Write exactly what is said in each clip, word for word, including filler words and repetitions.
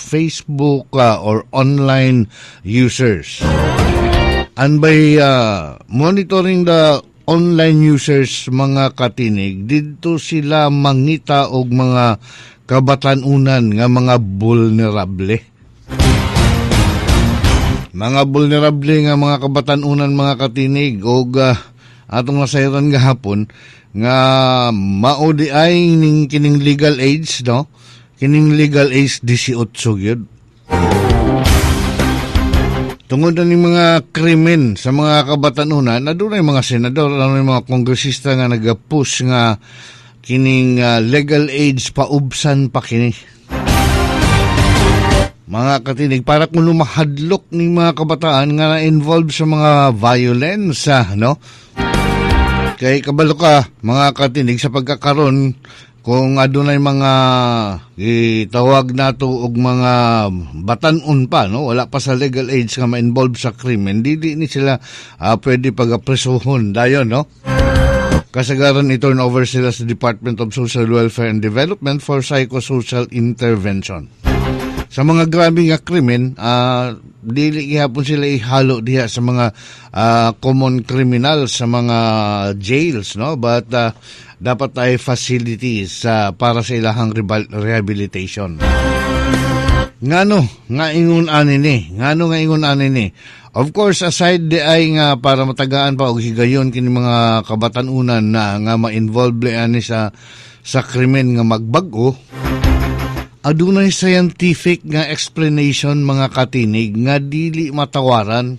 Facebook uh, or online users. And by uh, monitoring the online users, mga katinig, dito sila mangita og mga kabatanunan nga mga vulnerable. Mga vulnerable nga mga kabatanunan, mga katinig, og uh, atong nasayran gahapon nga maudi ay ning kining legal age, no? Kining legal age eighteen gyud. Tungod na ning mga krimen sa mga kabatanunan, na doon ay mga senador, ano yung mga kongresista nga nag-push nga kining uh, legal age paubsan pa kini. Mga katinig, para kung lumahadlok ng mga kabataan nga na-involved sa mga violence, ah, no? Kay kabalo ka, mga katinig, sa pagkakaroon, kung adunay mga itawag nato og mga batanon pa, no, wala pa sa legal age nga ma-involve sa krimen, dili ni sila uh, pwede pagapresohon dayon, no. Kasagaran i-turn over sila sa Department of Social Welfare and Development for psychosocial intervention. Sa mga grabe nga krimen, uh, dili gihapon sila ihalo diha sa mga uh, common criminals sa mga jails, no, but uh, dapat ay facilities uh, para sa ilahang rehabilitation. Ngano nga ingon ani ni, ngano nga ingon ani ni. Of course, aside di ay nga para matagaan pa og higayon kini mga kabatanunan na nga ma-involve ani sa sa krimen nga magbag-o, adunay scientific nga explanation, mga katinig, nga dili matawaran.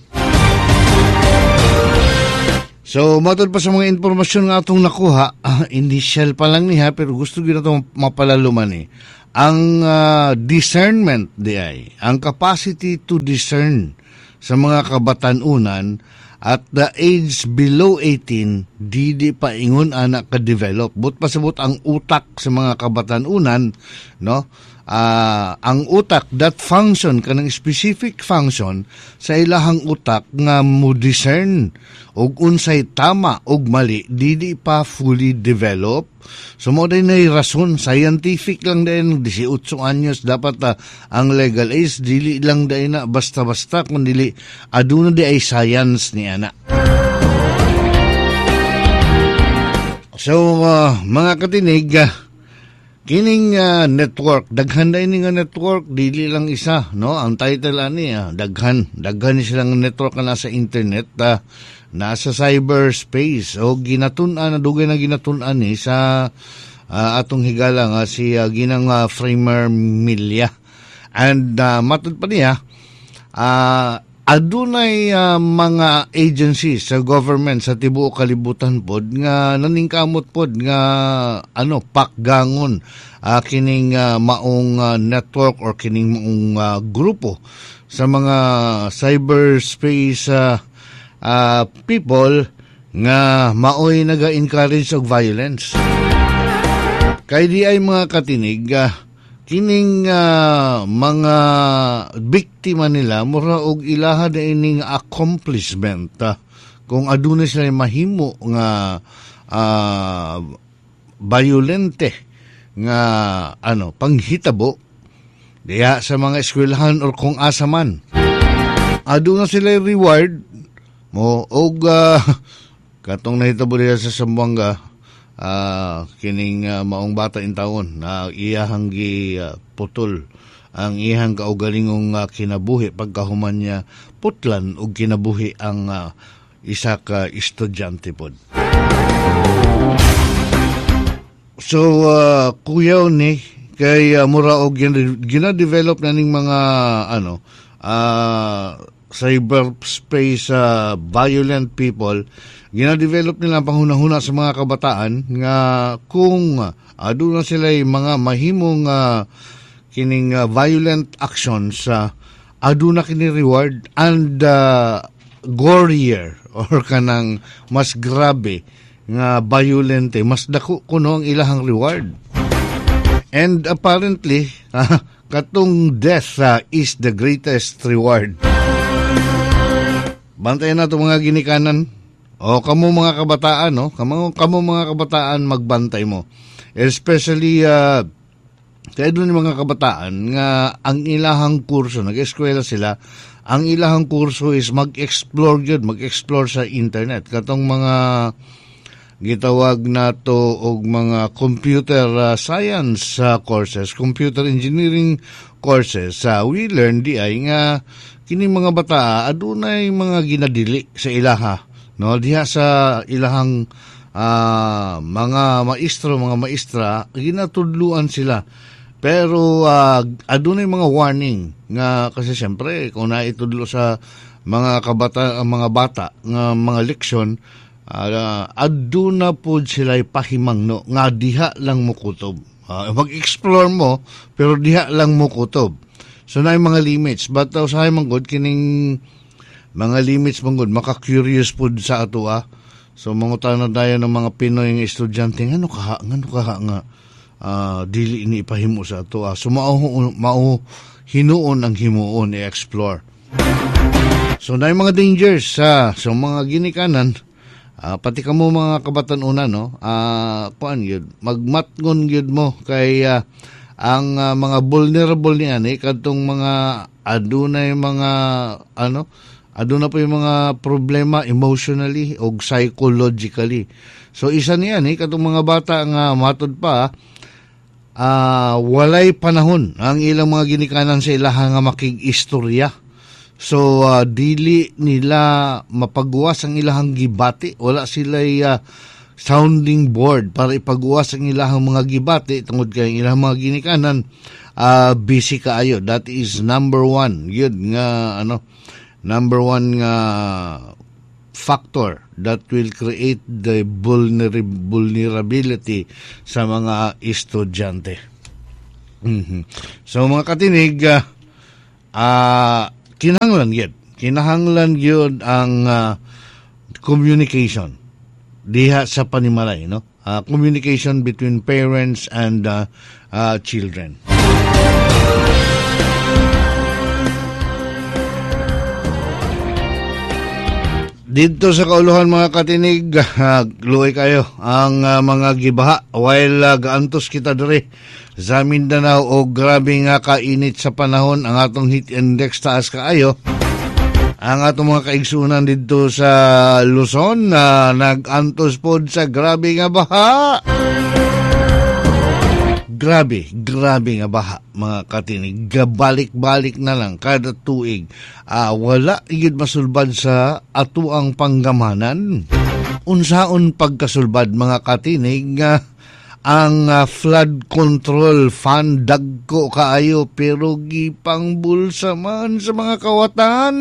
So, matod pa sa mga informasyon nga atong nakuha, uh, initial pa lang niya, pero gusto ko na itong mapalaluman eh. Ang uh, discernment di ay, ang capacity to discern sa mga kabatanunan at the age below eighteen, di di pa ingon anak ka-develop. But pasabot ang utak sa mga kabatanunan, no? Uh, ang utak, that function, kanang specific function sa ilahang utak nga mo discern og unsay tama og mali, dili pa fully develop. So mo din ay rason, scientific lang din, eighteen anyos dapat uh, ang legal age, dili lang din na basta-basta, kundi aduna di ay science ni ana. So uh, mga katinig, uh, kining uh, network, daghan na ini nga network, dili lang isa, no? Ang title ani, uh, daghan, daghan ni silang network na nasa internet, uh, nasa cyberspace, o ginatun-an, na dugay na ginatun-an ni sa uh, atong higala nga si uh, ginang uh, Framer Milya. And uh, matod pa niya, uh, adunay uh, mga agencies sa government sa tibuok kalibutan pod nga naningkamot pod nga ano pakgangon uh, kining uh, maong uh, network or kining maong uh, grupo sa mga cyberspace uh, uh, people nga maoy naga-encourage og violence. Kay di ay mga katinig, uh, kining uh, mga biktima nila mura og ilaha na ining accomplishment, uh, kung aduna sila mahimo nga uh, violente nga ano panghitabo diya sa mga eskwelahan or kung asa man, aduna sila reward mo og uh, katong nahitabo diya sa Zamboanga. Uh, kining uh, maong bata in taon na iyahang gi uh, putol ang iyahang kaugalingong uh, kinabuhi pagkahuman niya putlan og kinabuhi ang uh, isa ka estudyante pod. So uh, kuyaw ni kay uh, mura og gina-develop na ning mga ano uh, cyberspace uh, violent people, gina-develop nila ang panghuna-huna sa mga kabataan nga kung uh, aduna sila mga mahimong uh, kining uh, violent actions, uh, aduna kini reward and uh, gorier or kanang mas grabe nga violente, mas dako kuno ang ilahang reward. And apparently, uh, katong death uh, is the greatest reward. Bantayan na ito mga ginikanan. O kamo mga kabataan, no? Kamo, kamo mga kabataan, magbantay mo. Especially uh, Kaya doon yung mga kabataan nga ang ilahang kurso, nag-eskwela sila, ang ilahang kurso is mag-explore yun, mag-explore sa internet. Katong mga gitawag na to og mga computer uh, science uh, courses, computer engineering courses. Uh, we learn di ay nga kini mga bata adunay mga ginadili sa ilaha, no, diha sa ilahang uh, mga maestro, mga maestra, ginatudluan sila. Pero uh, adunay mga warning nga kasi siyempre kung naitudlo sa mga kabata, mga bata nga mga leksyon, Uh, aduna po sila pahimangno nga diha lang mo kutob. Uh, mag-explore mo, pero diha lang mo kutob. So na yung mga limits. But uh, sa manggod, kining mga limits manggod, maka-curious po sa ato ah. So mangutan na tayo ng mga Pinoy ng estudyante, ngano kaha, ngano kaha nga, uh, dili ini ipahimo sa ato ah. So mao, mao hinuon ang himuon i-explore. So na yung mga dangers sa uh, so mga ginikanan, Uh, pati ka mo mga kabatan-una, no? Uh, kuan yun, magmatngon yun mo kay uh, ang uh, mga vulnerable niyan, eh, kadtong mga adunay mga, ano, aduna po yung mga problema emotionally o psychologically. So, isa niyan, eh, kadtong mga bata nga matod pa, uh, walay panahon ang ilang mga ginikanan sa ilaha nga makig-istorya. So, uh, dili nila mapagwas ang ilahang gibati. Wala sila uh, sounding board para ipagwas ang ilahang mga gibati. Tungod kay ilahang mga ginikanan, uh, busy kaayo. That is number one. Yun nga, ano, number one nga factor that will create the vulner- vulnerability sa mga estudyante. Mm-hmm. So, mga katinig, ah, uh, uh, kinahanglan yun. Kinahanglan yun ang uh, communication diha sa panimalay, no? Uh, communication between parents and uh, uh, children. Dito sa kauluhan mga katinig, uh, luoy kayo ang uh, mga gibaha while uh, gaantos kita diri sa Mindanao o grabe nga kainit sa panahon ang atong heat index taas kaayo. Ang atong mga kaigsunan dito sa Luzon na uh, nag-antos pod sa grabe nga baha. Grabe, grabe nga baha mga katinig. Gabalik-balik na lang kada tuig. Uh, wala yun masulbad sa atuang panggamanan. Unsaon pagkasulbad mga katinig nga uh, ang uh, flood control fund dagko kaayo pero gipang bulsa man sa mga kawatan.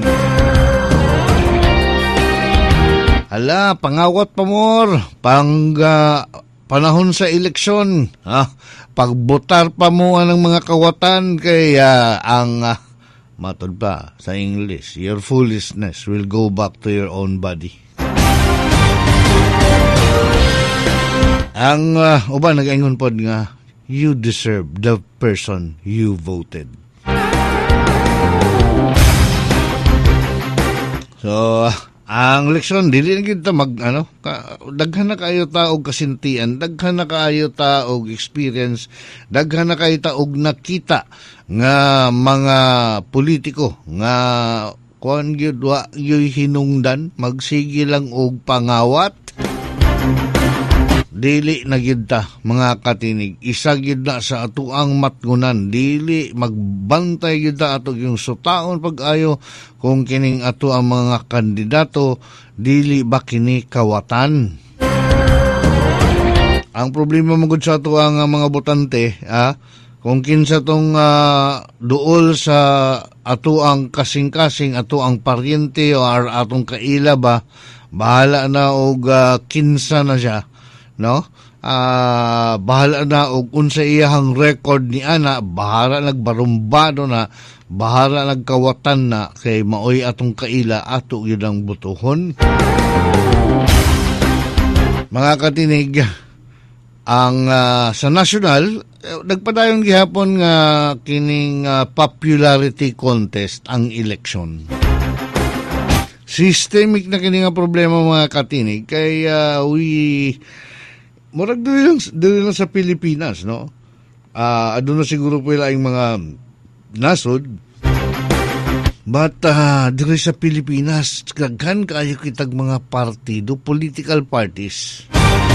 Ala, pangawat pa more pang uh, panahon sa eleksyon, ha? Pagbotar pa mo ng mga kawatan kaya uh, ang uh, matod pa sa English, your foolishness will go back to your own body. Ang uh, uban nag-ingon pod nga, you deserve the person you voted. So, uh, ang leksyon, dili na kita mag, ano, ka, daghan na kayo taog kasintian, daghan na kayo taog experience, daghan na kayo taog nakita nga mga politiko, nga kuan gyud wa yoy hinungdan, magsige lang og pangawat. Dili na gyud ta mga katinig, isa gyud na sa atuang matngunan, dili magbantay gyud ta ato yung sutaon pag-ayo kung kining ato ang mga kandidato dili ba kini kawatan. Ang problema magud sa ato ang mga botante, ah, kung kinsa tong uh, duol sa ato ang kasing-kasing, ato ang paryente o atong kaila ba, bahala na og uh, kinsa na siya, no? Uh, bahala na og unsa iyahang record ni ana, bahala nagbarumbado na, bahala nagkawatan na kay maoy atong kaila ato gyud ang butuhon. Mga katinig, ang uh, sa national eh, nagpadayon gihapon nga kining uh, popularity contest ang election. Systemic na kini nga problema mga katinig kay uh, we murag dili lang, dili lang sa Pilipinas, no? uh, aduna siguro po yung mga nasod. But uh, diri sa Pilipinas, kaghan kayo kitag mga partido, political parties.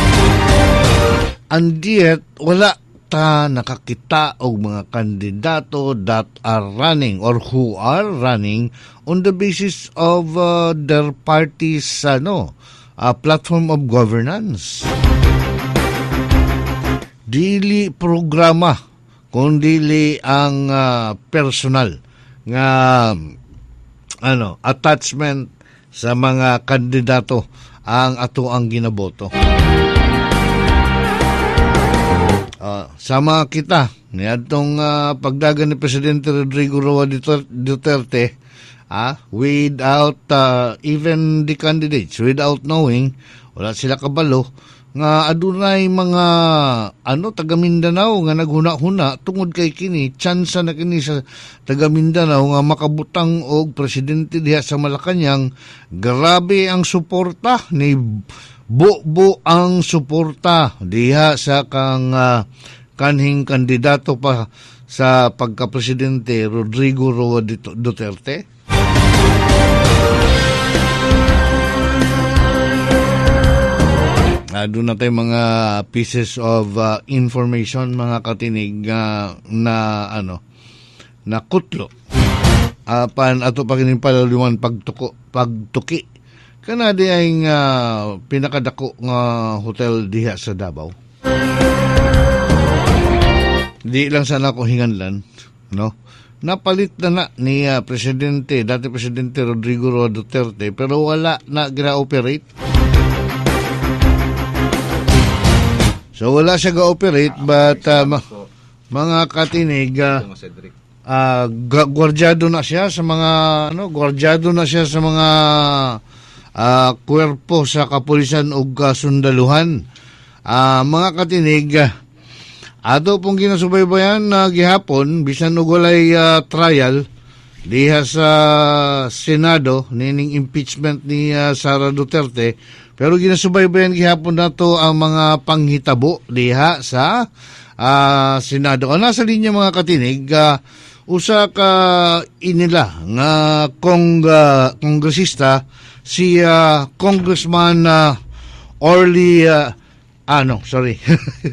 And yet, wala ta nakakita og mga kandidato that are running or who are running on the basis of uh, their party's ano, uh, platform of governance. Dili programa, kundili ang uh, personal nga ano, attachment sa mga kandidato ang ato ang ginaboto. Uh, sama kita niadtong uh, pagdagan ni Presidente Rodrigo Roa Duterte, ah, without uh, even the candidates, without knowing, wala sila kabalo nga adunay mga ano taga Mindanao nga naghuna-huna tungod kay kini tsansa na kini sa taga Mindanao nga makabutang og presidente diha sa Malacañang. Grabe ang suporta ni buo ang suporta diha sa kang uh, kanhing kandidato pa sa pagka-presidente Rodrigo Roa Duterte. Uh, doon na tayo mga pieces of uh, information, mga katinig uh, na ano na kutlo. Uh, pan ato pa kinin palaluman pagtuko pagtuki kana di ay uh, pinakadako nga hotel diha sa Davao. Di lang sana ko hinganlan, no? Napalit na na ni uh, presidente, dati presidente Rodrigo Roa Duterte, pero wala na gira-operate. So wala siya ga-operate, but uh, ma- mga katinig, uh, uh, gwardyado na siya sa mga, ano, gwardyado na siya sa mga uh, kwerpo sa kapulisan o kasundaluhan. Uh, mga katinig, uh, ato pong ginasubaybayan na uh, gihapon, bisan og walay uh, trial, diha sa Senado, nining impeachment ni uh, Sara Duterte, pero ginasubaybayan gihapon nato ang mga panghitabo diha sa uh, Senado. O nasa linya mga katinig, uh, usa ka inila nga kong uh, kongresista si uh, Congressman uh, Orly uh, ah no, sorry.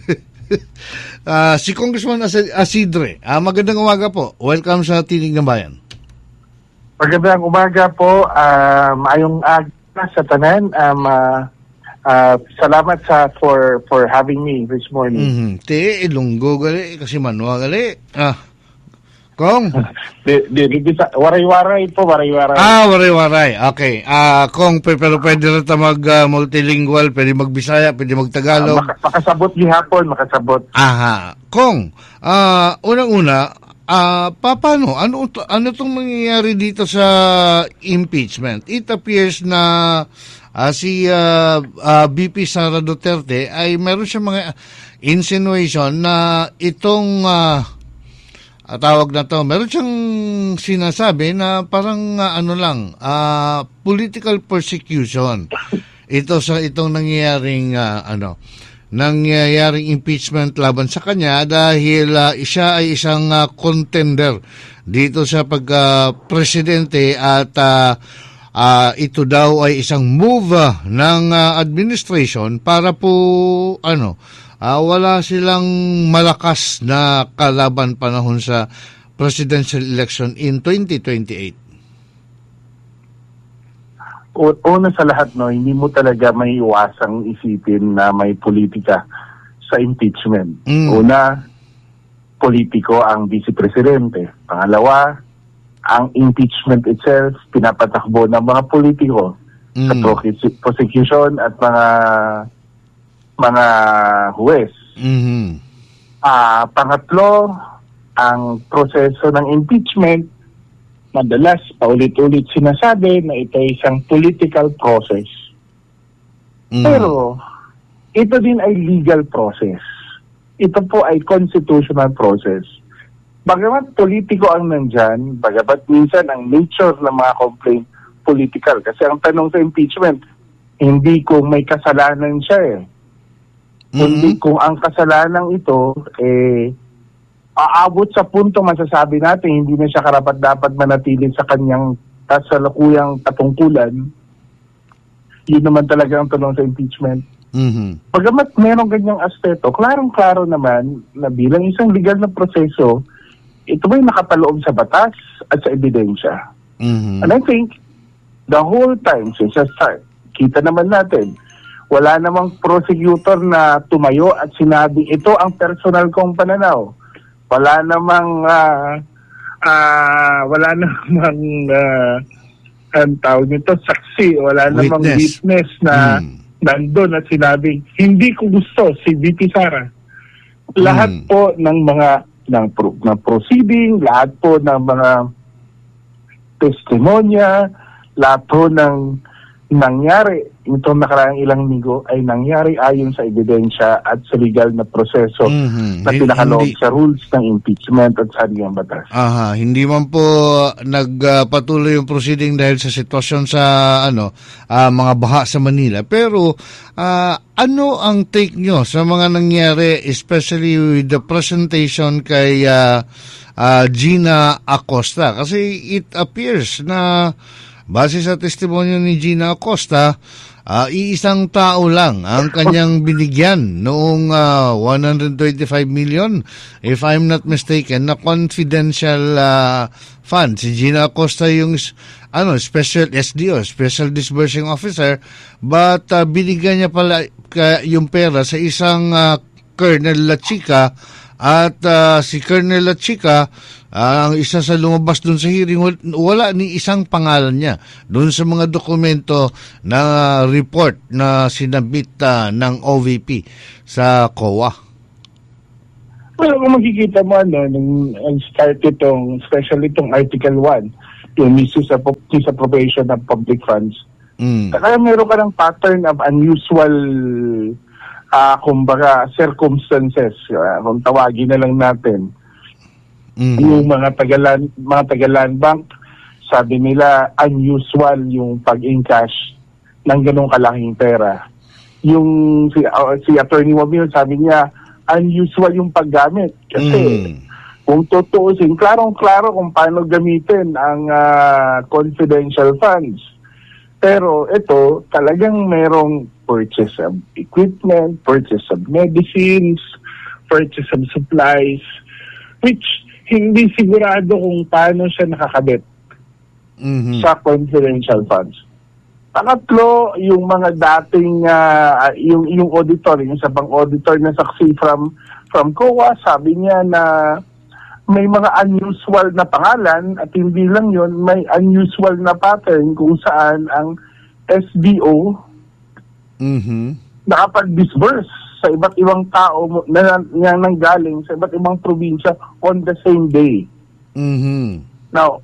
uh, si Congressman As- Asidre. Uh, magandang umaga po. Welcome sa Tinig ng Bayan. Magandang umaga po. Uh, maayong aga sa tanan. Um, uh, uh, salamat sa for for having me this morning. Mm-hmm. Te, ilunggo gali, kasi manwa gali. Ah, Kong? di, di, di, waray-waray po, waray-waray. Ah, waray-waray. Okay. Ah, Kong, pero pwede rin mag uh, multilingual, pwede magbisaya, pwede magtagalog. Uh, mak- makasabot gihapon, makasabot. Aha. Kong, ah, unang-una, Ah, uh, paano? Ano ano tong nangyayari dito sa impeachment? It appears na uh, si uh, uh, B P Sara Duterte ay meron siya mga insinuation na itong uh, tawag na to, meron siyang sinasabi na parang uh, ano lang, uh, political persecution. Ito sa itong nangyayaring uh, ano nangyayaring impeachment laban sa kanya dahil uh, siya ay isang uh, contender dito sa pagka-presidente uh, at uh, uh, ito daw ay isang move uh, ng uh, administration para po ano uh, wala silang malakas na kalaban panahon sa presidential election in twenty twenty-eight. Una sa lahat, no, hindi mo talaga may iwasang isipin na may politika sa impeachment. Mm. Una, politiko ang vice-presidente. Pangalawa, ang impeachment itself, pinapatakbo ng mga politiko mm. sa prosecution at mga mga huwes. Mm-hmm. Uh, pangatlo, ang proseso ng impeachment, madalas paulit-ulit sinasabi na ito ay isang political process. Mm. Pero ito din ay legal process. Ito po ay constitutional process. Bagamat politiko ang nandyan, bagamat minsan ang nature ng mga complaint political. Kasi ang tanong sa impeachment, hindi kung may kasalanan siya eh. Mm-hmm. Kundi kung ang kasalanan ito eh aabot sa punto masasabi natin hindi na siya karapat-dapat manatili sa kanyang kasalukuyang katungkulan, yun naman talaga ang tanong sa impeachment. Mm-hmm. Bagamat merong ganyang aspeto, klarong-klaro naman na bilang isang legal na proseso, ito ba'y nakapaloob sa batas at sa ebidensya. Mm-hmm. And I think, the whole time since the start, kita naman natin, wala namang prosecutor na tumayo at sinabi, ito ang personal kong pananaw. Wala namang, uh, uh, wala namang, uh, ang tawag nito, saksi, wala witness. namang witness na mm. nandun at sinabing, hindi ko gusto si V P Sara. Lahat mm. po ng mga, ng, pro, ng proceeding, lahat po ng mga testimonya, lahat po ng nangyari itong nakaraang ilang linggo ay nangyari ayon sa ebidensya at sa legal na proseso mm-hmm. na pinakaloob sa rules ng impeachment at sa haligang batas. Aha, hindi man po nagpatuloy uh, yung proceeding dahil sa sitwasyon sa ano uh, mga baha sa Manila. Pero uh, ano ang take nyo sa mga nangyari, especially with the presentation kay uh, uh, Gina Acosta? Kasi it appears na base sa testimonyo ni Gina Acosta, uh, iisang tao lang ang kanyang binigyan noong uh, one hundred twenty-five million, if I'm not mistaken, na confidential uh, fund. Si Gina Acosta yung ano, special S D O, Special Disbursing Officer, but uh, binigyan niya pala ka, yung pera sa isang uh, Colonel Lachica, at uh, si Colonel Lachica, Uh, ang isa sa lumabas doon sa hearing, wala ni isang pangalan niya doon sa mga dokumento na report na sinabit uh, ng O V P sa C O A. Well, kung makikita mo, ano, nung start itong, especially itong Article one, yung misuse of misappropriation of public funds, mm. kaya meron ka ng pattern of unusual, uh, kumbaga, circumstances, uh, kung tawagin na lang natin. Mm-hmm. Yung mga tagalan mga tagalan bank, sabi nila unusual yung pag-encash ng ganong kalaking pera. Yung si, uh, si Attorney Wamil, sabi niya unusual yung paggamit kasi mm. kung tutuusin, klarong-klaro kung paano gamitin ang uh, confidential funds. Pero ito, talagang merong purchase of equipment, purchase of medicines, purchase of supplies, which hindi sigurado kung paano siya nakakabit mm-hmm. sa confidential funds. Pangatlo, yung mga dating, uh, yung, yung auditor, yung sa pang-auditor na saksi from, from C O A, sabi niya na may mga unusual na pangalan at hindi lang yun, may unusual na pattern kung saan ang S D O mm-hmm. nakapag-disburse sa iba't ibang tao na, na nanggaling sa iba't ibang probinsya on the same day. Mm-hmm. Now,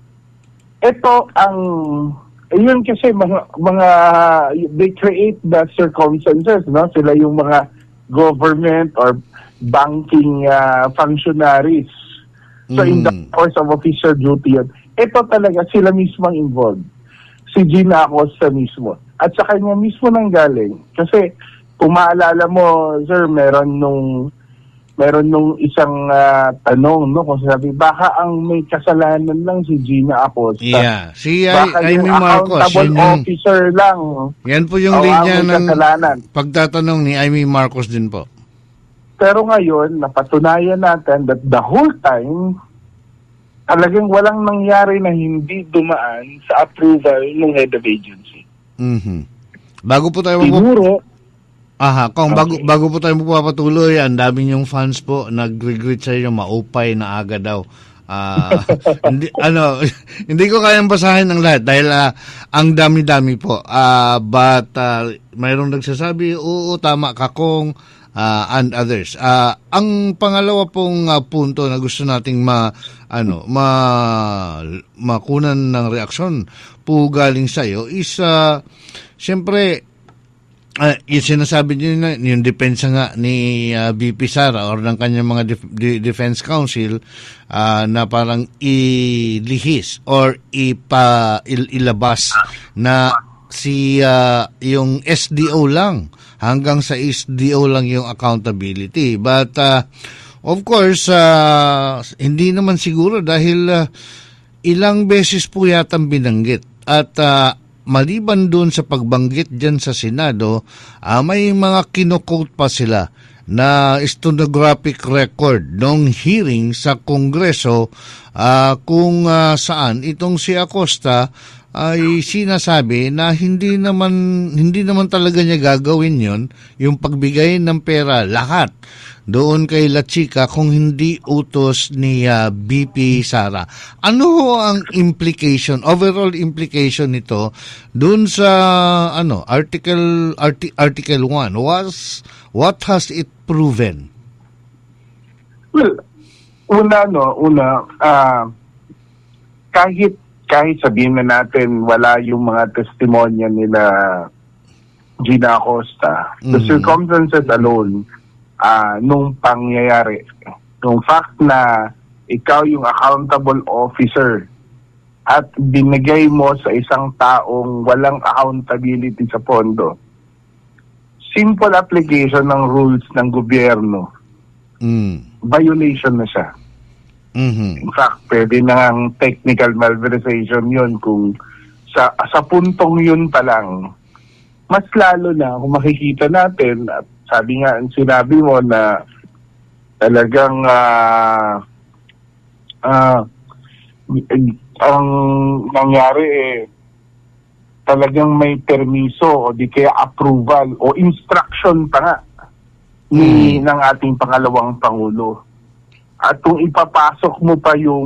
ito ang, yun kasi mga, mga, they create the circumstances, no? Sila yung mga government or banking uh, functionaries. So, mm-hmm. in the course of official duty yun. Ito talaga, sila mismo ang involved. Si Gina Acosta mismo. At sa kanya mismo nanggaling. Kasi, kung maalala mo, sir, meron nung meron nung isang uh, tanong, no, kung sabi, baka ang may kasalanan lang si Gina Acosta. Yeah, si baka Amy Marcos. Accountable yung, officer lang. Yan po yung linya ng kasalanan. Pagtatanong ni Amy Marcos din po. Pero ngayon, napatunayan natin that the whole time, talagang walang nangyari na hindi dumaan sa approval ng head of agency. Mm-hmm. Bago po tayo Siguro, Aha, kung okay. bago, bago po tayo magpapatuloy, ang dami yung fans po nag-regret sa inyo, maupay na aga daw. Uh, hindi, ano, hindi ko kayang basahin ng lahat dahil uh, ang dami-dami po. Uh, but uh, mayroong nagsasabi, oo, tama ka kung uh, and others. Uh, ang pangalawa pong uh, punto na gusto nating ma, ano, ma, makunan ng reaksyon po galing sa iyo is, uh, siyempre, Uh, yung sinasabi niyo na yung depensa nga ni uh, V P Sara or ng kanyang mga def- de- defense counsel uh, na parang ilihis or ipa il- ilabas na si uh, yung S D O lang, hanggang sa S D O lang yung accountability. But uh, of course, uh, hindi naman siguro dahil uh, ilang beses po yatang binanggit. At uh, maliban doon sa pagbanggit dyan sa Senado, uh, may mga kinokot pa sila na stenographic record ng hearing sa Kongreso uh, kung uh, saan itong si Acosta ay sinasabi na hindi naman hindi naman talaga niya gagawin yon, yung pagbigay ng pera lahat doon kay La Chica kung hindi utos ni uh, B P Sara. Ano ho ang implication, overall implication nito doon sa ano article arti, article one? Was what has it proven? Well, una no, una uh, kahit kahit sabihin na natin wala yung mga testimonya nila Gina Acosta, mm-hmm. the circumstances alone, uh, nung pangyayari, nung fact na ikaw yung accountable officer at binigay mo sa isang taong walang accountability sa pondo, simple application ng rules ng gobyerno, mm. violation na siya. Mm-hmm. In fact, pwede na ang technical malversation yun kung sa sa puntong yun pa lang. Mas lalo na kung makikita natin, at sabi nga, sinabi mo na talagang uh, uh, ang nangyari eh, talagang may permiso o di kaya approval o instruction pa nga ni mm. ng ating pangalawang Pangulo. At kung ipapasok mo pa yung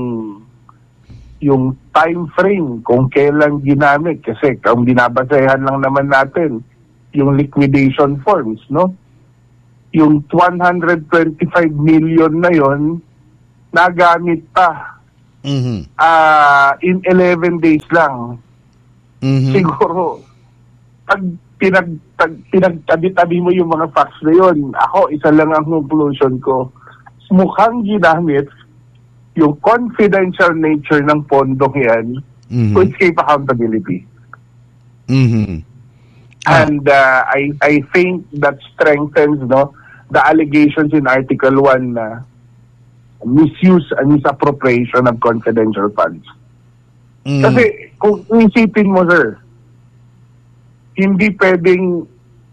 yung time frame kung kailan ginamit, kasi kung binabasehan lang naman natin yung liquidation forms, no? Yung one hundred twenty-five million na yon nagamit pa mm-hmm. uh, in eleven days lang. Mm-hmm. Siguro, pag pinag, pag, pinagtabi-tabi mo yung mga facts na yun, ako, isa lang ang conclusion ko, mukhang ginamit yung confidential nature ng pondong yan mm-hmm. to escape accountability. Mm-hmm. Ah. And uh, I I think that strengthens no the allegations in Article one na uh, misuse and misappropriation of confidential funds. Mm-hmm. Kasi kung isipin mo, sir, hindi pwedeng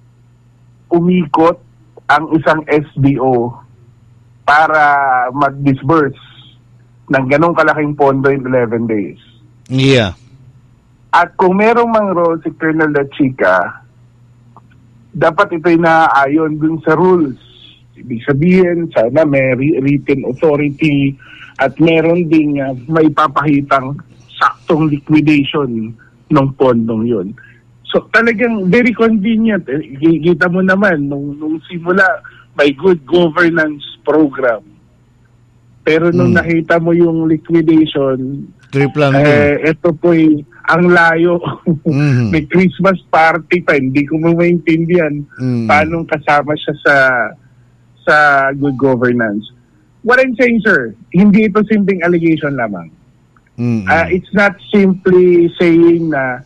umikot ang isang S D O para mag-disburse ng ganong kalaking pondo in eleven days. Yeah. At kung merong mang role si Colonel La Chica, dapat ito'y naaayon dun sa rules. Ibig sabihin, sana may written authority at meron ding uh, may papahitang saktong liquidation ng pondong yun. So talagang very convenient. Eh, kita mo naman, nung, nung simula, may good governance program. Pero nung mm. nakita mo yung liquidation, eh, ito po'y ang layo. Mm-hmm. May Christmas party pa. Hindi ko maintindihan mm. paano kasama siya sa sa good governance. What I'm saying, sir, hindi ito simpleng allegation lamang. Mm-hmm. Uh, it's not simply saying na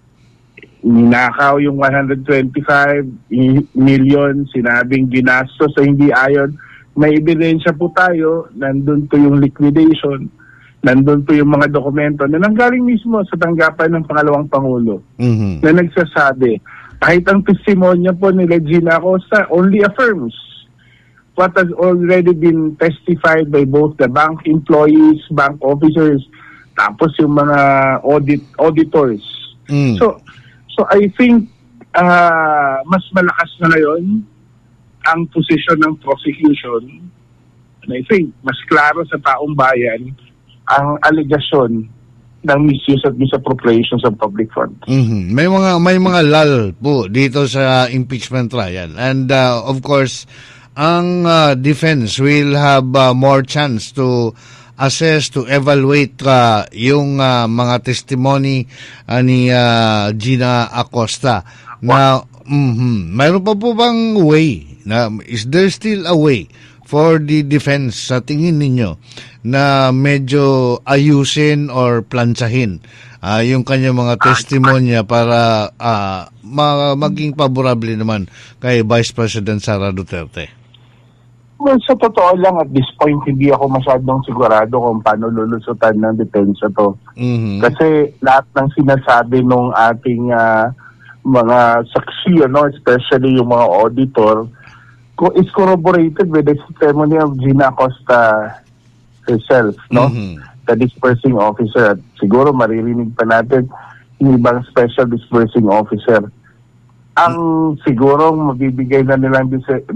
ninakaw yung one hundred twenty-five million, sinabing ginastos sa hindi ayon. May ebidensya po tayo, nandun po yung liquidation, nandun po yung mga dokumento na nanggaling mismo sa tanggapan ng pangalawang Pangulo mm-hmm. na nagsasabi, kahit ang testimonya po ni Gina Acosta only affirms what has already been testified by both the bank employees, bank officers, tapos yung mga audit auditors. Mm. So, So I think uh, mas malakas na ngayon ang posisyon ng prosecution. And I think mas klaro sa taong bayan ang alegasyon ng misuse at misappropriation sa public funds. Mm-hmm. May mga may mga lal po dito sa impeachment trial. And uh, of course, ang uh, defense will have uh, more chance to assess, to evaluate uh, yung uh, mga testimony uh, ni uh, Gina Acosta. Now, mm-hmm, mayroon pa po bang way, na, is there still a way for the defense sa tingin ninyo na medyo ayusin or plansahin uh, yung kanyang mga testimonya para uh, ma- maging favorable naman kay Vice President Sara Duterte? Well, sa totoo lang, at this point, hindi ako masyadong sigurado kung paano lulusutan ng depensa to. Mm-hmm. Kasi lahat ng sinasabi ng ating uh, mga saksi, ano, especially yung mga auditor, is corroborated with the testimony of Gina Acosta herself, no? Mm-hmm. The dispersing officer. At siguro maririnig pa natin yung ibang special dispersing officer. Ang mm-hmm. siguro mabibigay na nilang dis-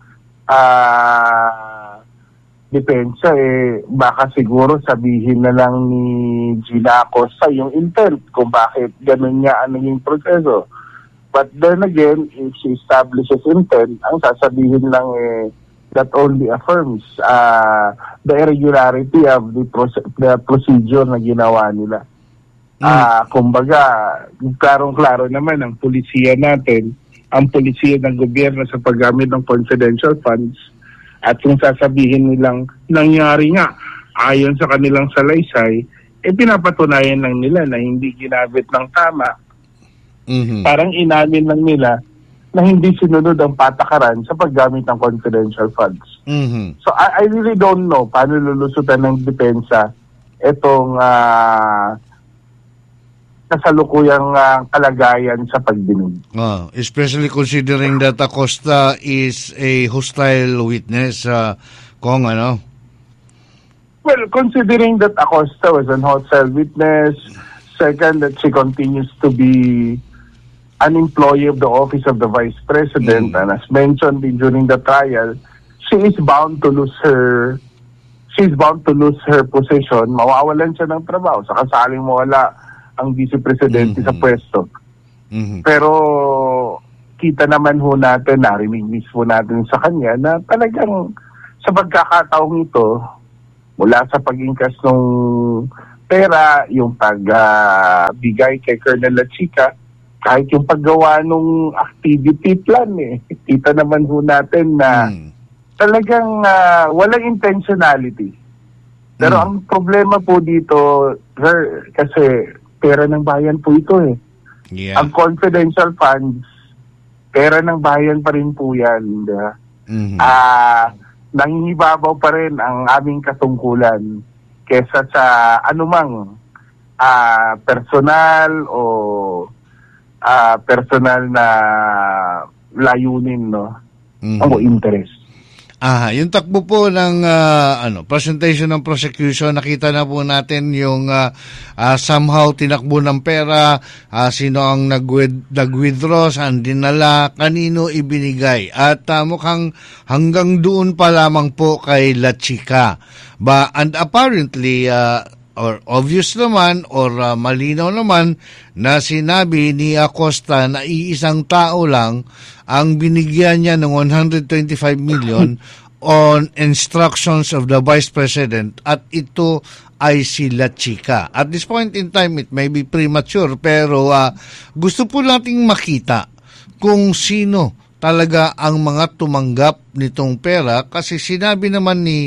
uh, depensa, eh, baka siguro sabihin na lang ni Gina Acosta yung intent kung bakit ganun niya ang naging proseso. But then again, if she establishes intent, ang sasabihin lang eh, that only affirms uh, the irregularity of the, proce- the procedure na ginawa nila. Mm. Uh, kumbaga, klarong-klaro naman ang pulisiya natin, ang pulisiya ng gobyerno sa paggamit ng confidential funds, at kung sasabihin nilang nangyari nga ayon sa kanilang salaysay, eh pinapatunayan lang nila na hindi ginamit ng tama. Mm-hmm. Parang inamin lang nila na hindi sinunod ang patakaran sa paggamit ng confidential funds. Mm-hmm. So I, I really don't know paano lulusutan ng depensa itong uh, kasalukuyang uh, kalagayan sa pagdinig. Oh, especially considering that Acosta is a hostile witness, uh, kung ano? Well, considering that Acosta was an hostile witness, second, that she continues to be an employee of the office of the Vice President, mm. and as mentioned in, during the trial, she is bound to lose her she is bound to lose her position. Mawawalan siya ng trabaho sa kasaling mawala ang Vice Presidente mm-hmm. sa pwesto. Mm-hmm. Pero kita naman ho natin, narinig mismo natin sa kanya na talagang sa pagkakataong ito, mula sa pag-ingkas ng pera, yung pagbigay uh, kay Colonel Lachica, kahit yung paggawa ng activity plan, eh, kita naman ho natin na mm. talagang uh, walang intentionality. Pero mm. ang problema po dito, sir, kasi pera ng bayan po ito eh. Yeah. Ang confidential funds, pera ng bayan pa rin po yan. Ah, mm-hmm. uh, nangingibabaw pa rin ang aming katungkulan kesa sa anumang uh, personal o uh, personal na layunin, no? Mm-hmm. O interest. Ah, yung takbo po ng uh, ano, presentation ng prosecution, nakita na po natin yung uh, uh, somehow tinakbo ng pera, uh, sino ang nag-with, nag-withdraw, saan dinala, kanino ibinigay. At uh, mukhang hanggang doon pa lamang po kay Lachica. Ba, and apparently, uh, or obvious naman, or uh, malinaw naman, na sinabi ni Acosta na iisang tao lang ang binigyan niya ng one hundred twenty-five million on instructions of the Vice President, at ito ay si Lachica. At this point in time, it may be premature, pero uh, gusto po nating makita kung sino talaga ang mga tumanggap nitong pera, kasi sinabi naman ni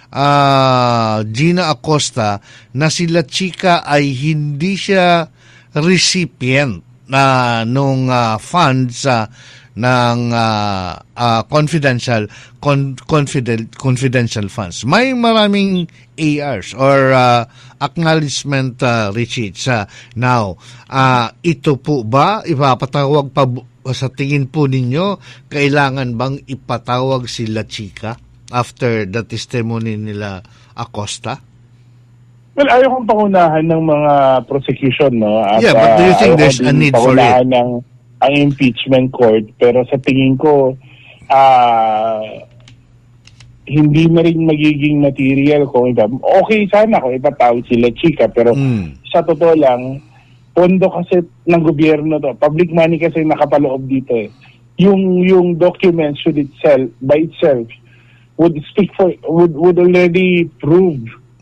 uh, Gina Acosta na si Lachica ay hindi siya recipient na uh, nung uh, funds uh, ng uh, uh, confidential con- confident, confidential funds. May maraming A Rs or uh, acknowledgement uh, receipts. Uh, now, uh, ito po ba ipapatawag pa sa tingin po ninyo? Kailangan bang ipatawag si Lachica after the testimony nila Acosta? Well, ayaw kong pangunahan ng mga prosecution, no? At, yeah, but do you think uh, there's a need for it? Ng, ang impeachment court, pero sa tingin ko, uh, hindi na rin magiging material kung iba. Okay sana kung ipatawag si Lachica, pero mm. sa totoo lang, pondo kasi ng gobyerno to, public money kasi nakapaloob dito eh. Yung, yung document should itself, by itself, would speak for, would, would already prove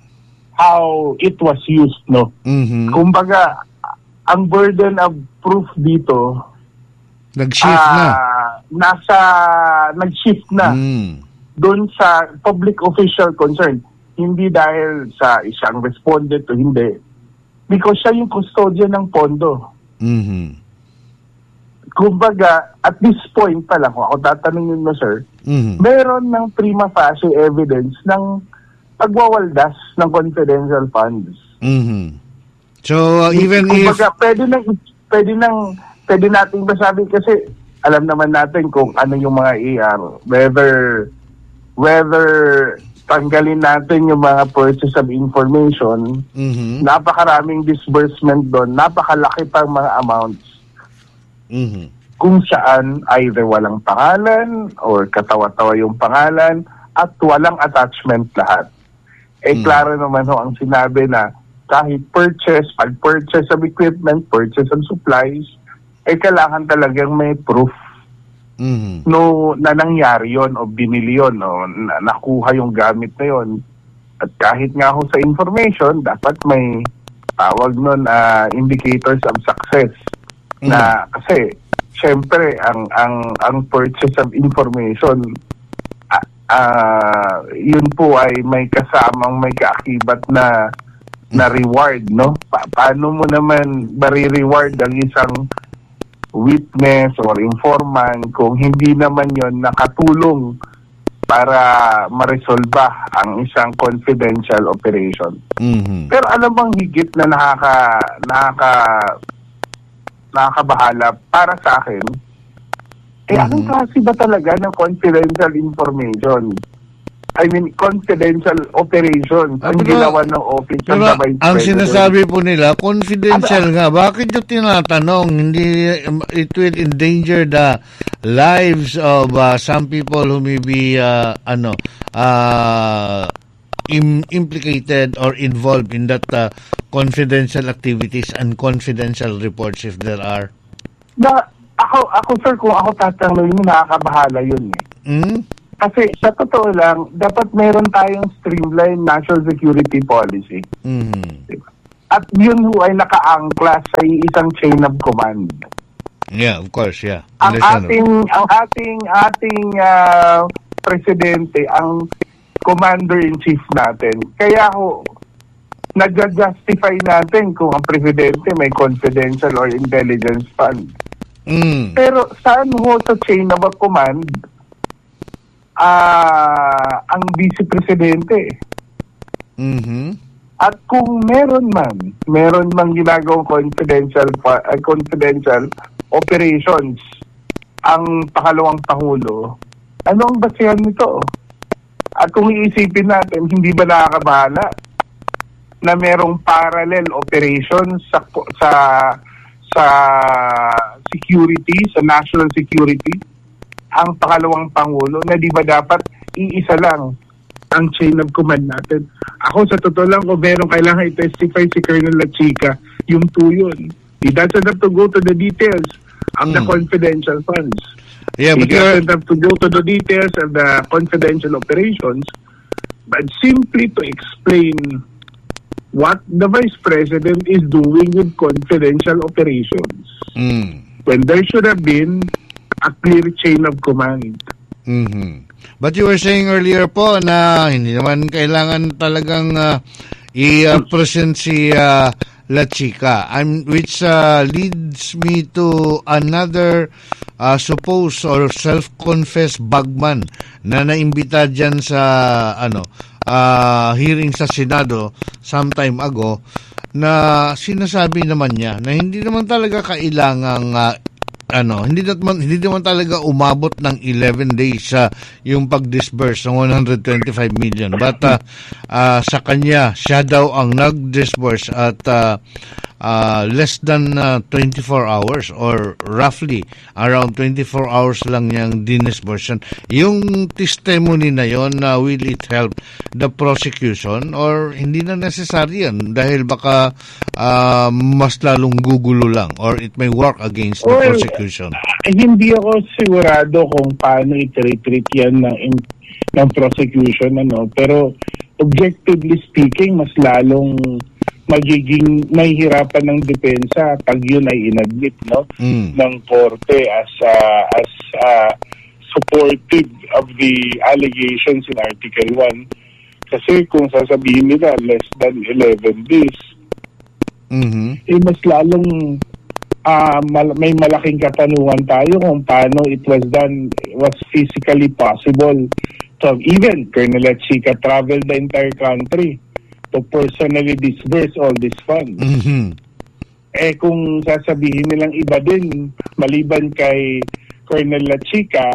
how it was used, no? Mm-hmm. Kumbaga, ang burden of proof dito, nag-shift uh, na. Nasa, nag-shift na mm. doon sa public official concern. Hindi dahil sa isang respondent o hindi. Because siya yung custodian ng pondo. Mm-hmm. kumbaga, at this point pa lang, kung ako tatanungin mo, sir, Mhm. meron ng prima facie evidence ng pagwawaldas ng confidential funds. Mhm. So, uh, even if... Kumbaga, pwede nang, pwede nang, pwede nating masabi kasi alam naman natin kung ano yung mga A R, whether, whether tanggalin natin yung mga purchase of information, Mhm. napakaraming disbursement doon, napakalaki pang mga amounts. Mhm. Kung saan either walang pangalan or katawa-tawa yung pangalan at walang attachment lahat. Eh, Mm. klaro naman ho ang sinabi na kahit purchase, pag-purchase of equipment, purchase of supplies, eh, kailangan talagang may proof Mhm. no, na nangyari yon o binili yun o na, nakuha yung gamit na yon. At kahit nga ho sa information, dapat may tawag nun uh, indicators of success. Mm. Na kasi syempre ang ang ang purchase of information uh, uh, yun po ay may kasamang may kaakibat na na reward, no? Pa- paano mo naman bari-reward ang isang witness or informant kung hindi naman yon nakatulong para maresolba ang isang confidential operation. Mhm. Pero alam bang higit na nakaka nakaka nakakabahala para sa akin, eh Mhm. anong klase ba talaga ng confidential information? I mean, confidential operations Ah, ang pero- ginawa ng office ng Pero Vice ang President. sinasabi po nila, confidential nga. Bakit yung tinatanong? Hindi, um, it will endanger the lives of uh, some people who may be, uh, ano, uh, im- implicated or involved in that uh, confidential activities and confidential reports if there are. Na, ako, ako sir, kung ako tatanungin, nakakabahala yun eh. Hmm? Kasi sa totoo lang, dapat meron tayong streamlined national security policy. Mhm. Diba? At yun ho ay nakaangkla sa isang chain of command. Yeah, of course, yeah. Ang Understandable. ating ang ating ating ah, presidente, ang commander-in-chief natin. Kaya ho, nag-justify natin kung ang presidente may confidential or intelligence fund. Mm. Pero saan ho sa chain of command ah ang vice-presidente? Mhm. At kung meron man, meron man ginagawang confidential uh, confidential operations ang pangalawang pangulo, ano ang basihan nito? At kung iisipin natin, hindi ba nakakabahala na merong parallel operations sa sa sa security, sa national security, ang pangalawang pangulo na di ba dapat iisa lang ang chain of command natin. Ako sa totoo lang, kung meron kailangan i-testify si Colonel Lachica, yung two yun. He doesn't have to go to the details of the Mm. confidential funds. Yeah, He but you're, doesn't have to go to the details of the confidential operations, but simply to explain what the Vice President is doing with confidential operations mm. when there should have been a clear chain of command. Mhm. But you were saying earlier po na hindi naman kailangan talagang uh, i-present si uh, La Chica, I'm, which uh, leads me to another uh, supposed or self-confessed bagman na naimbita dyan sa ano uh, hearing sa Senado sometime ago, na sinasabi naman niya na hindi naman talaga kailangang uh, ano, hindi naman hindi naman talaga umabot ng eleven days sa uh, yung pag-disburse ng one hundred twenty-five million. But uh, uh, sa kanya, siya daw ang nag-disburse at uh, uh, less than uh, twenty-four hours or roughly around twenty-four hours lang niyang dinisburse. Yung testimony na yon, uh, will it help the prosecution or hindi na necessary yan dahil baka uh, mas lalong gugulo lang or it may work against the Well, prosecution? Eh, hindi ako sigurado kung paano i-treat yan ng, ng prosecution, ano, pero objectively speaking, mas lalong magiging mahihirapan ng depensa pag yun ay inadmit, no, Mm. ng korte as uh, as uh, supportive of the allegations in Article one. Kasi kung sasabihin nila less than eleven days, Mhm. eh mas lalong uh, mal- may malaking katanungan tayo kung paano it was done, was physically possible. So even Colonel Chica traveled the entire country to personally disburse all these funds. Mm-hmm. Eh kung sasabihin nilang iba din, maliban kay Colonel Chica,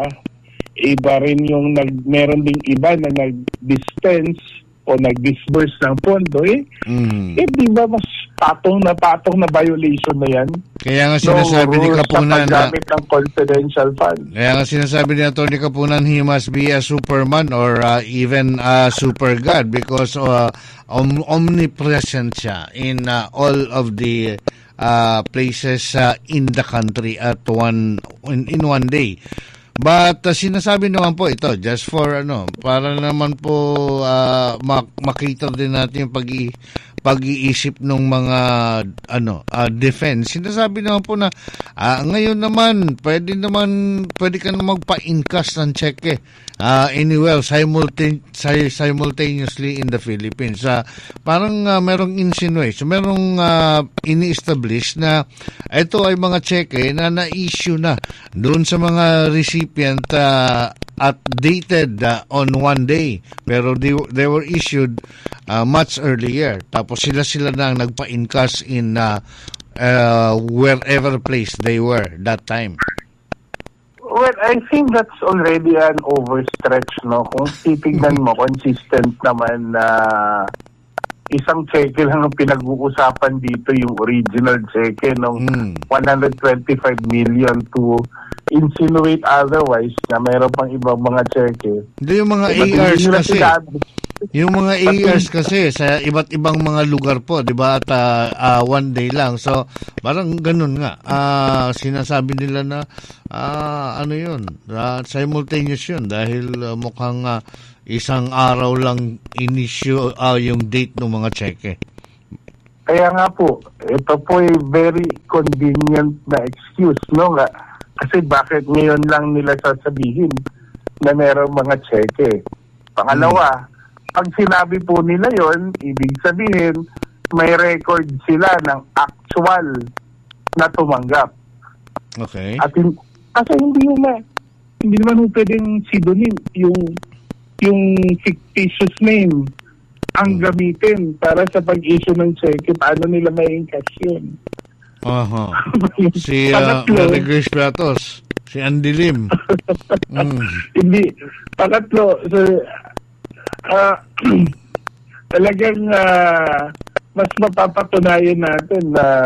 iba rin yung nag, meron ding iba na nag-dispense o nag-disburse ng pondo, eh, mm. eh di ba mas patong na patong na violation na yan? Kaya nga sinasabi no, ni Kapunan na ng confidential fund. Kaya nga sinasabi ni Atty. Kapunan, he must be a superman or uh, even a super god because uh, om- omnipresent siya in uh, all of the uh, places uh, in the country at one in, in one day. But uh, sinasabi naman po ito just for ano, para naman po uh, mak- makita din natin yung pag-i- pag-iisip ng mga ano uh, defense. Sinasabi naman po na uh, ngayon naman pwede naman pwede ka na magpa-encash ng cheque uh, anywhere simultane- simultaneously in the Philippines. Uh, parang uh, merong insinuation, merong uh, ini-establish na ito ay mga cheque na na-issue na doon sa mga recipient uh, at dated uh, on one day pero they, they were issued uh, much earlier. Tapos sila sila na nagpa-encash in uh, uh, wherever place they were that time. Well, I think that's already an overstretch, no? Kung titignan mo, consistent naman na uh, isang cheque lang ang pinag-uusapan dito, yung original cheque ng mm. one hundred twenty-five million to insinuate otherwise na mayroon pang ibang mga cheque. Hindi, yung mga A Rs kasi. Yung mga A Rs kasi sa iba't ibang mga lugar po, di ba? At uh, uh, one day lang. So, parang ganun nga. Uh, sinasabi nila na uh, ano yun, uh, simultaneous yun dahil uh, mukhang uh, isang araw lang inisyo uh, yung date ng mga cheque. Kaya nga po, ito po ay very convenient na excuse, no? Kasi bakit ngayon lang nila sasabihin na mayroong mga cheque? Pangalawa, hmm. pag sinabi po nila yon, ibig sabihin may record sila ng actual na tumanggap. Okay. At in, kasi hindi yun na, hindi naman pwedeng pseudonym, yung yung fictitious name ang gamitin para sa pag-issue ng cheque. Paano nila may encash yun? Aha. Uh-huh. Si uh, Mary Grace Pratos, si Andy Lim. mm. Hindi. Pangatlo, so, uh, talagang uh, mas mapapatunayan natin na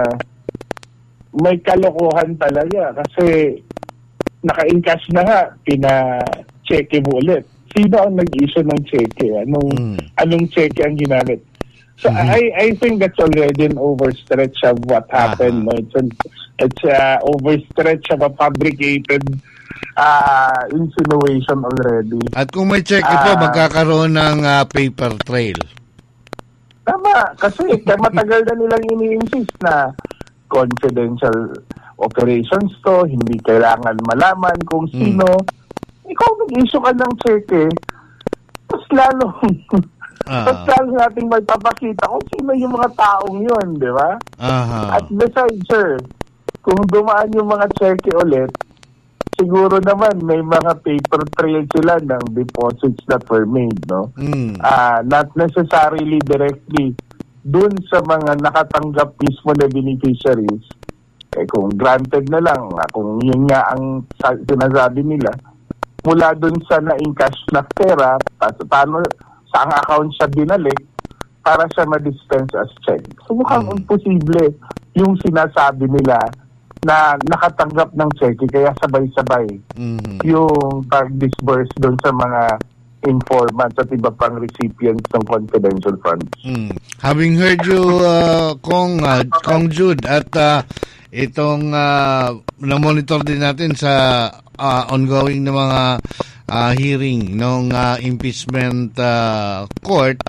may kalokohan talaga kasi naka-encash na nga, pina-cheque mo ulit. Sino ang nag-issue ng cheque? Anong, mm. anong cheque ang ginamit? So mm-hmm. I I think that's already an overstretch of what happened. Uh-huh. No? It's an it's a overstretch of a fabricated uh, insinuation already. At kung may cheque uh, po, magkakaroon ng uh, paper trail. Tama, kasi matagal na nilang ini-insist na confidential operations to, hindi kailangan malaman kung sino. Mm. Ikaw nag-issue ka ng cheque, mas lalong Uh, Mas lalo natin magpapakita kung sino yung mga taong yun, di ba? Uh-huh. At besides, sir, kung dumaan yung mga cheque ulit, siguro naman may mga paper trail sila ng deposits that were made, no? Mm. Uh, not necessarily directly dun sa mga nakatanggap mismo na beneficiaries. Eh kung granted na lang, kung yun nga ang sinasabi nila, mula dun sa na-encash na pera, paano sa ang account siya binalik para siya ma-dispense as check. So mukhang mm. imposible yung sinasabi nila na nakatanggap ng check kaya sabay-sabay mm-hmm. yung pag-disburse doon sa mga informants at iba pang recipients ng confidential funds. Mm. Having heard you, uh, Kong, uh, Kong Jude, at uh, itong uh, na-monitor din natin sa uh, ongoing na mga uh, hearing ng uh, impeachment uh, court,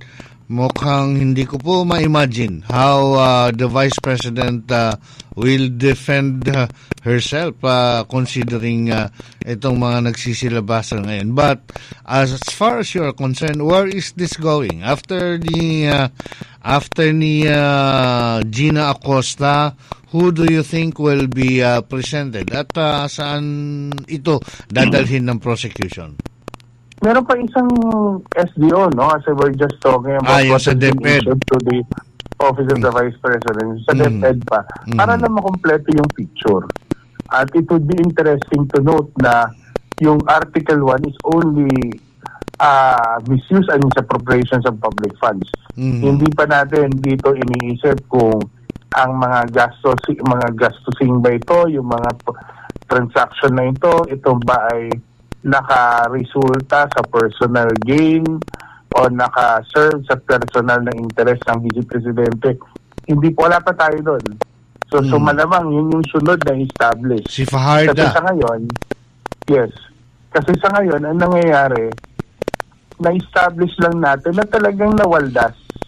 mukhang hindi ko po ma-imagine how uh, the Vice President uh, will defend uh, herself uh, considering uh, itong mga nagsisilabasan ngayon. But as far as you're concerned, where is this going? After the uh, after ni uh, Gina Acosta, who do you think will be uh, presented? At uh, saan ito dadalhin ng prosecution? Meron pa isang S D O, no? Kasi we're just talking about ah, yung sa DepEd to the Office of the Vice President. Sa mm. DepEd pa. Mm. Para na makompleto yung picture. At it would be interesting to note na yung Article one is only uh, misuse and misappropriations of public funds. Mm. Hindi pa natin dito iniisip kung ang mga gastos, mga gastusing ba ito, yung mga transaction na ito, ito ba ay naka-resulta sa personal gain o naka-serve sa personal na interest ng Vice Presidente. Hindi po, wala pa tayo doon. So, hmm. so malamang yun yung sunod na establish. Si Fajardo. Kasi sa ngayon, yes. Kasi sa ngayon, ang nangyayari, na-establish lang natin na talagang nawaldas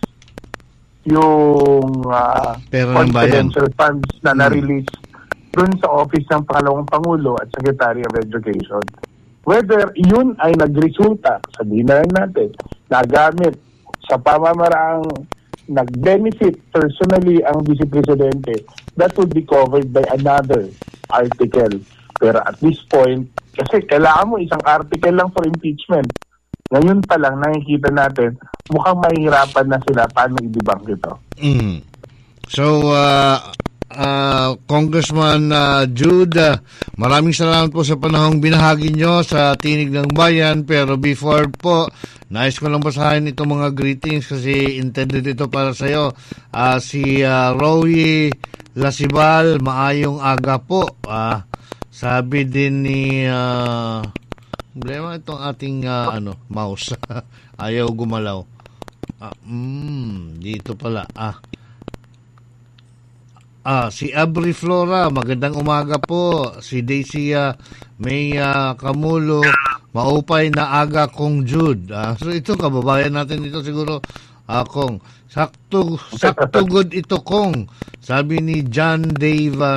yung uh, confidential funds na hmm. na-release dun sa office ng Pangalawang Pangulo at Secretary of Education. Whether yun ay nagresulta, sabihin na lang natin, nagamit sa pamamaraang nag-benefit personally ang Vice Presidente, that would be covered by another article. Pero at this point, kasi kailangan mo isang article lang for impeachment. Ngayon pa lang nakikita natin, mukhang mahihirapan na sila paano i-debunk ito. Mm. So, uh, uh, Congressman uh, Jude, uh, maraming salamat po sa panahong binahagi nyo sa Tinig ng Bayan. Pero before po, nais ko lang basahin itong mga greetings kasi intended ito para sa'yo. Uh, si uh, Rowie Lasibal, maayong aga po. Uh, sabi din ni... Uh, problema itong ating uh, ano mouse. Ayaw gumalaw. Ah, mm, dito pala. Ah. Ah, si Abri Flora, magandang umaga po. Si Daisy uh, May uh, Kamulo, maupay na aga kong Jude. Ah, so ito kababayan natin dito siguro. Ah, kong sakto sakto good ito kong. Sabi ni John Dave